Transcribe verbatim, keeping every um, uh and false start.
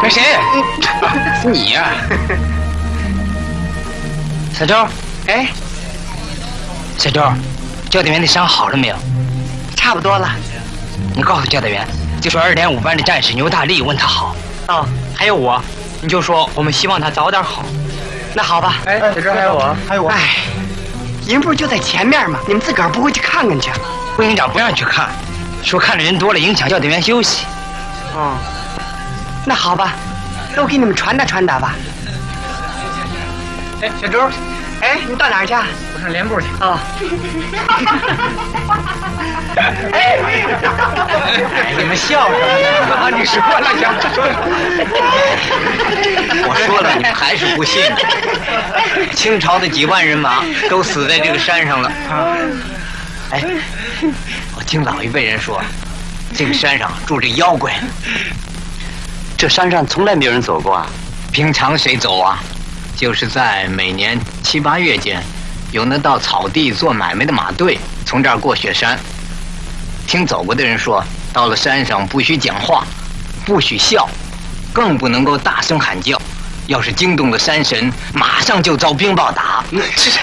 那谁？是你呀、啊，小周。哎，小周，教导员的伤好了没有？ 差不多了。 你告诉教导员，就说二点五班的战士牛大力问他好。 哦，还有我，你就说我们希望他早点好。那好吧。 哎，小周还有我，还有我。 哎，人不是就在前面吗？你们自个儿不会去看看去？ 副营长不让去看，说看的人多了影响教导员休息。 哦，那好吧，都给你们传达传达吧。 哎，小周， 哎，你到哪儿去？ 我上连部去。 哦。 哎，你们笑什么啊？你说了呀？ 我说了，你们还是不信。清朝的几万人马都死在这个山上了。哎，我听老一辈人说，这个山上住着妖怪。 这山上从来没有人走过啊？ 平常谁走啊？就是在每年七八月间，有那到草地做买卖的马队从这儿过雪山。听走过的人说，到了山上不许讲话，不许笑，更不能够大声喊叫。要是惊动了山神，马上就遭冰雹打。